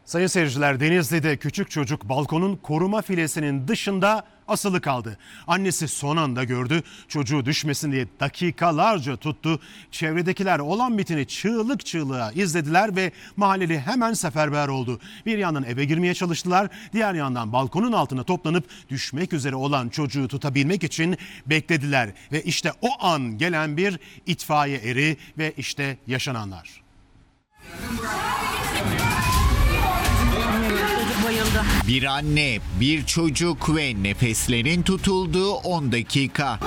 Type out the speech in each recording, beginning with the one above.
Sayın seyirciler, Denizli'de küçük çocuk balkonun koruma filesinin dışında asılı kaldı. Annesi son anda gördü. Çocuğu düşmesin diye dakikalarca tuttu. Çevredekiler olan biteni çığlık çığlığa izlediler ve mahalleli hemen seferber oldu. Bir yandan eve girmeye çalıştılar. Diğer yandan balkonun altına toplanıp düşmek üzere olan çocuğu tutabilmek için beklediler. Ve işte o an gelen bir itfaiye eri ve işte yaşananlar. Bir anne, bir çocuk ve nefeslerin tutulduğu 10 dakika.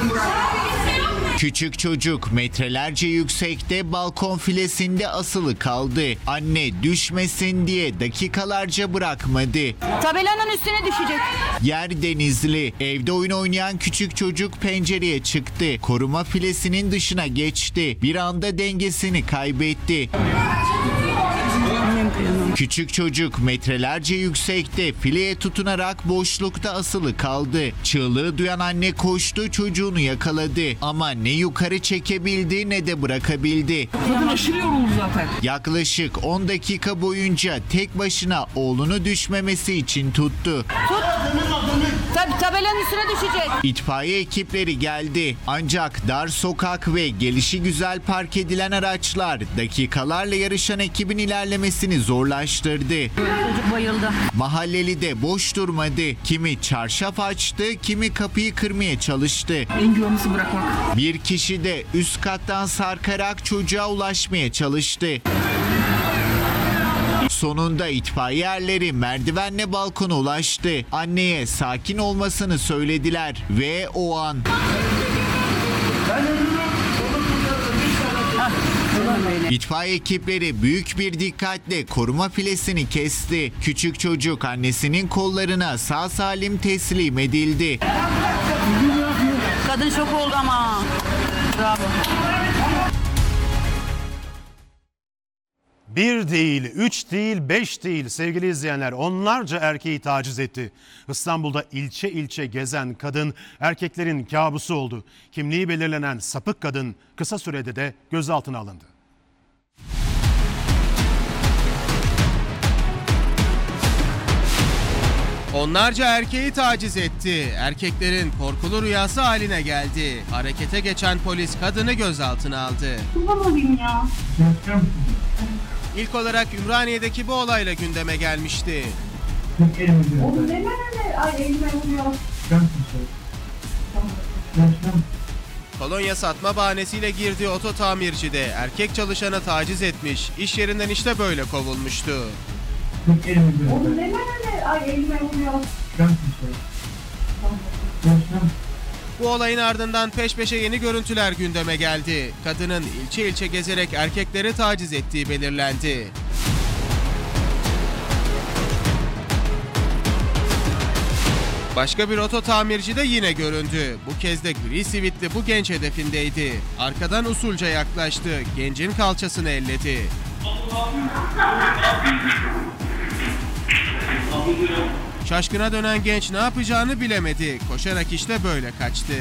Küçük çocuk metrelerce yüksekte balkon filesinde asılı kaldı. Anne düşmesin diye dakikalarca bırakmadı. Tabelanın üstüne düşecek. Yer Denizli. Evde oyun oynayan küçük çocuk pencereye çıktı. Koruma filesinin dışına geçti. Bir anda dengesini kaybetti. Küçük çocuk metrelerce yüksekte fileye tutunarak boşlukta asılı kaldı. Çığlığı duyan anne koştu, çocuğunu yakaladı. Ama ne yukarı çekebildi ne de bırakabildi. Kadın aşırı yoruldu zaten. Yaklaşık 10 dakika boyunca tek başına oğlunu düşmemesi için tuttu. Tabii tabelanın üstüne düşecek. İtfaiye ekipleri geldi. Ancak dar sokak ve gelişigüzel park edilen araçlar dakikalarla yarışan ekibin ilerlemesini zorlaştırdı. Çocuk bayıldı. Mahalleli de boş durmadı. Kimi çarşaf açtı, kimi kapıyı kırmaya çalıştı. En güvenlisi bırakmak. Bir kişi de üst kattan sarkarak çocuğa ulaşmaya çalıştı. Sonunda itfaiye erleri merdivenle balkona ulaştı. Anneye sakin olmasını söylediler ve o an... İtfaiye ekipleri büyük bir dikkatle koruma filesini kesti. Küçük çocuk annesinin kollarına sağ salim teslim edildi. Kadın şok oldu ama. Bravo. Bir değil, 3 değil, 5 değil sevgili izleyenler, onlarca erkeği taciz etti. İstanbul'da ilçe ilçe gezen kadın erkeklerin kabusu oldu. Kimliği belirlenen sapık kadın kısa sürede de gözaltına alındı. Onlarca erkeği taciz etti. Erkeklerin korkulu rüyası haline geldi. Harekete geçen polis kadını gözaltına aldı. İlk olarak Ümraniye'deki bu olayla gündeme gelmişti. Kolonya satma bahanesiyle girdiği oto tamircide erkek çalışana taciz etmiş. İş yerinden işte böyle kovulmuştu. Bu olayın ardından peş peşe yeni görüntüler gündeme geldi. Kadının ilçe ilçe gezerek erkekleri taciz ettiği belirlendi. Başka bir oto tamirci de yine göründü. Bu kez de gri sivitli bu genç hedefindeydi. Arkadan usulca yaklaştı. Gencin kalçasını elledi. Şaşkına dönen genç ne yapacağını bilemedi. Koşarak işte böyle kaçtı.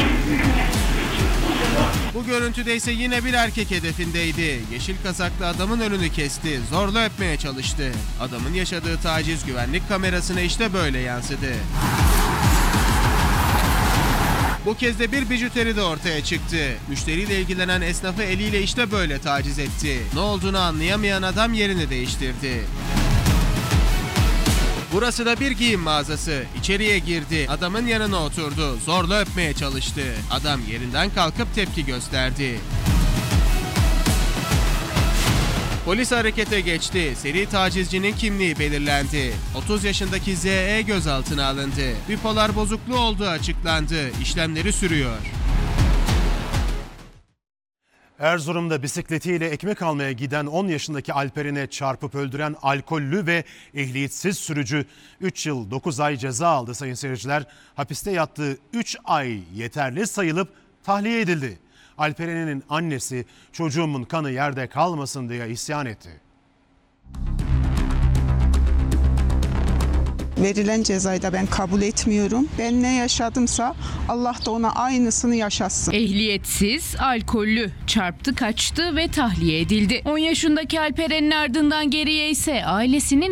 Bu görüntüde ise yine bir erkek hedefindeydi. Yeşil kazaklı adamın önünü kesti. Zorla öpmeye çalıştı. Adamın yaşadığı taciz güvenlik kamerasına işte böyle yansıdı. Bu kez de bir bijuteri de ortaya çıktı. Müşteriyle ilgilenen esnafı eliyle işte böyle taciz etti. Ne olduğunu anlayamayan adam yerini değiştirdi. Burası da bir giyim mağazası. İçeriye girdi. Adamın yanına oturdu. Zorla öpmeye çalıştı. Adam yerinden kalkıp tepki gösterdi. Polis harekete geçti. Seri tacizcinin kimliği belirlendi. 30 yaşındaki ZE gözaltına alındı. Bipolar bozukluğu olduğu açıklandı. İşlemleri sürüyor. Erzurum'da bisikletiyle ekmek almaya giden 10 yaşındaki Alperen'e çarpıp öldüren alkollü ve ehliyetsiz sürücü 3 yıl 9 ay ceza aldı sayın seyirciler. Hapiste yattığı 3 ay yeterli sayılıp tahliye edildi. Alperen'in annesi çocuğumun kanı yerde kalmasın diye isyan etti. Verilen cezayı da ben kabul etmiyorum. Ben ne yaşadımsa Allah da ona aynısını yaşatsın. Ehliyetsiz, alkollü, çarptı, kaçtı ve tahliye edildi. 10 yaşındaki Alperen'in ardından geriye ise ailesinin